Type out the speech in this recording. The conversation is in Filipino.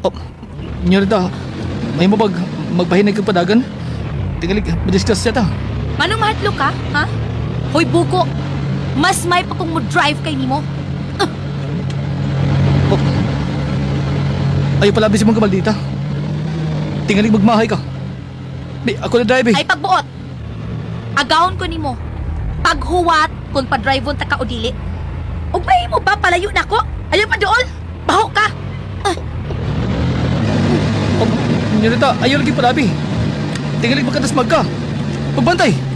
Oh, nyorita, may mo magpahinag kang padagan? Tingalig, madiscuss siya ta. Manong mahadlo ka, ha? Hoy, buko! Mas may pa kung mo drive kay nimo. Oh, ayaw pala si mong kamaldita. Tingalig magmahay ka. Di, ako na drive eh. Ay pagbuot! Agawon ko nimo. Paghuwat kung pa-drive-on ta ka o dili. O may mo ba palayo na ko? Ayaw pa doon! Baho ka! Oh, nyorita, ayaw lagi palabi. Tingalig magkatasmag ka. Pagbantay!